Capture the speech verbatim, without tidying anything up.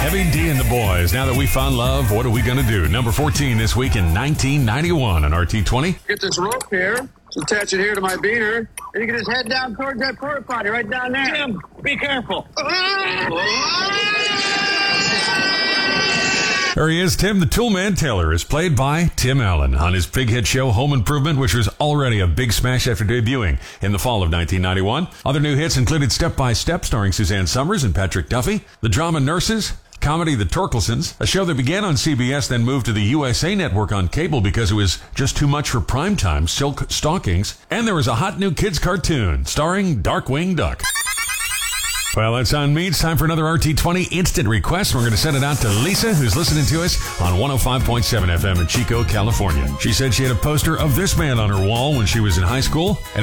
Heavy D and the Boys. Now that we found love, what are we going to do? Number fourteen this week in nineteen ninety-one on R T twenty. Get this rope here, attach it here to my beaner, and you can just head down towards that porta potty right down there. Jim, be careful. There he is. Tim the Toolman Taylor is played by Tim Allen on his big hit show Home Improvement, which was already a big smash after debuting in the fall of nineteen ninety-one. Other new hits included Step by Step, starring Suzanne Summers and Patrick Duffy, the drama Nurses, comedy The Torkelsons, a show that began on C B S, then moved to the U S A Network on cable because it was just too much for primetime, Silk Stockings, and there was a hot new kids cartoon starring Darkwing Duck. Well, that's on me. It's time for another R T twenty Instant Request. We're going to send it out to Lisa, who's listening to us on one oh five point seven F M in Chico, California. She said she had a poster of this man on her wall when she was in high school, and